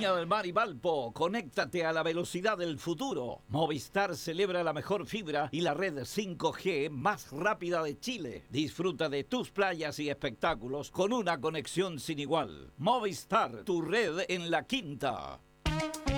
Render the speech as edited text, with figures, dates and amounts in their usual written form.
Viña del Mar y Valpo. Conéctate a la velocidad del futuro. Movistar celebra la mejor fibra y la red 5G más rápida de Chile. Disfruta de tus playas y espectáculos con una conexión sin igual. Movistar, tu red en la quinta.